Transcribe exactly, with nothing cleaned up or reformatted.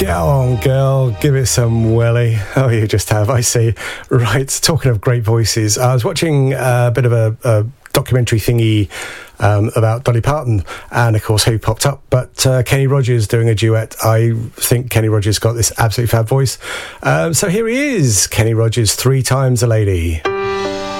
Go on, girl, give it some welly. Oh, you just have, I see. Right, talking of great voices, I was watching a bit of a, a documentary thingy um, about Dolly Parton, and of course, who popped up? But uh, Kenny Rogers doing a duet. I think Kenny Rogers got this absolutely fab voice. Um, so here he is, Kenny Rogers, Three Times a Lady.